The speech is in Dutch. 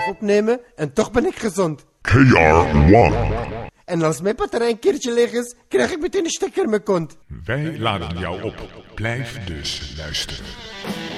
opnemen en toch ben ik gezond. KR1. En als mijn batterij een keertje leeg is, krijg ik meteen een stekker in mijn kont. Wij laden jou op. Blijf dus luisteren.